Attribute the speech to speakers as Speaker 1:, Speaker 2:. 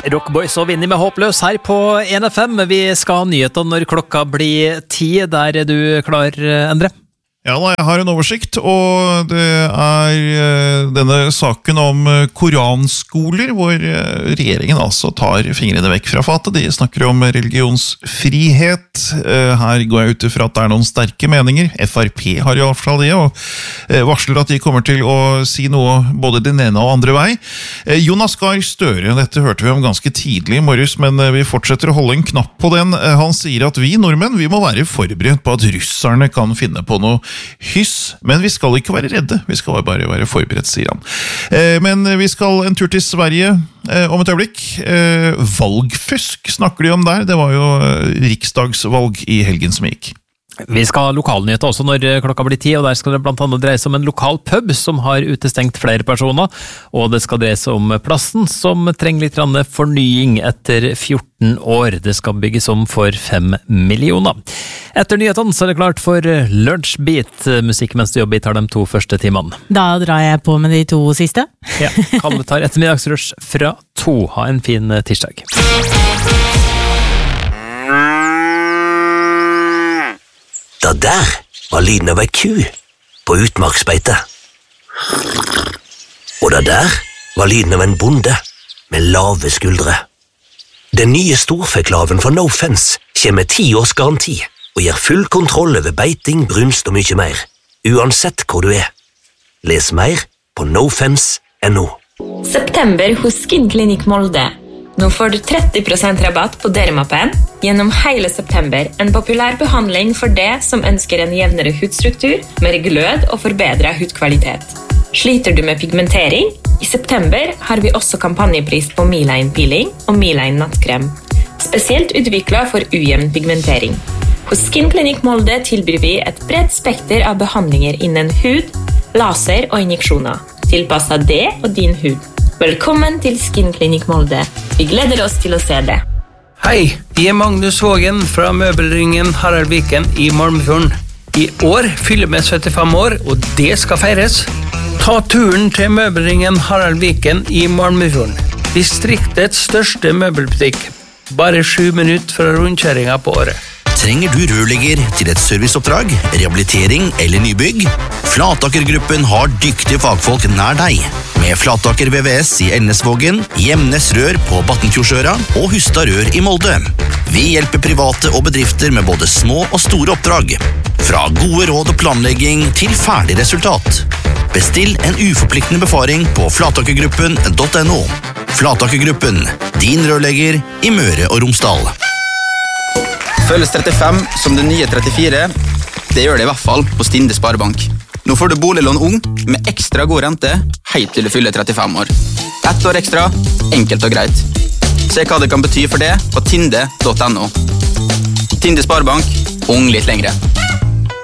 Speaker 1: Rockboys og Vinnie med Håpløs her på 1FM. Vi skal ha nyheter når klokka blir 10. Der du klar, Endre?
Speaker 2: Ja da, jeg har en oversikt, og det denne saken om koranskoler, hvor regjeringen altså tar fingrene vekk fra fatet. De snakker om religionsfrihet. Her går jeg ut fra at det noen sterke meninger. FrP har i hvert fall det, og varsler at de kommer til å si noe både den ene og andre vei. Jonas Gahr Støre, dette hørte vi om ganske tidlig i morges, men vi fortsetter å holde en knapp på den. Han sier at vi nordmenn, vi må være forberedt på at russerne kan finne på noe hyss, men vi skal ikke være redde, vi skal bare være forberedt, sier han. Men vi skal en tur til Sverige om et øyeblikk. Valgfusk snakker de om der, det var jo riksdagsvalg i helgen som gikk.
Speaker 1: Vi skal ha lokalnyheter også når klokka blir 10, og der skal det blant annet dreie seg om en lokal pub som har utestengt flere personer, og det skal dreie seg om plassen som trenger litt fornying etter 14 år. Det skal bygges om for 5 millioner. Etter nyhetene så er det klart for Lunsjbeat, musikk mens du jobber tar de 2 første timene.
Speaker 3: Da drar jeg på med de 2 siste.
Speaker 1: Ja, Kalle tar ettermiddagsrush fra 2. Ha en fin tirsdag.
Speaker 4: Da der var lyden av ei ku på utmarksbeite. Og da der var lyden av en bonde med lave skuldre. Den nye storfeklaven fra No Fence kommer med 10 års garanti og gir full kontroll over beiting, brunst og mye mer, uansett hvor du er. Les mer på nofence.no.
Speaker 5: September hos Skinclinic Molde. Nå får du 30% rabatt på Dermapen gjennom hele september. En populær behandling for det som ønsker en jevnere hudstruktur, mer glød og forbedret hudkvalitet. Sliter du med pigmentering? I september har vi også kampanjepris på Miline Peeling og Miline Nattkrem. Spesielt utviklet for ujevn pigmentering. Hos Skinclinic Molde tilbyr vi et bredt spekter av behandlinger innen hud, laser og injeksjoner, tilpasset det og din hud. Velkommen til Skinclinic Molde. Vi gleder oss til å se det.
Speaker 6: Hei, jeg Magnus Vågen fra møbelringen Harald Viken i Malmefjorden. I år fyller vi 75 år, og det skal feires. Ta turen til møbelringen Harald Viken i Malmefjorden. Distriktets største møbelbutikk. Bare 7 minutter fra rundkjøringen på året.
Speaker 7: Trenger du rørlegger til et serviceoppdrag, rehabilitering eller nybygg? Flataker-gruppen har dyktige fagfolk nær deg. Med Flataker VVS i Elnesvågen, Gjemnes Rør på Battenfjordsøra og Hustad Rør i Molde. Vi hjelper private og bedrifter med både små og store oppdrag. Fra gode råd og planlegging til ferdig resultat. Bestill en uforpliktende befaring på flatakergruppen.no. Flataker-gruppen, din rørlegger i Møre og Romsdal.
Speaker 8: Føles 35 som det nye 34. Det gjør det i hvert fall på Stinde Sparebank. Nå får du boliglån ung med ekstra god rente helt til du fyller 35 år. 1 år ekstra, enkelt og greit. Se hva det kan bety for det på tinde.no. Tinde Sparebank, ung litt lengre.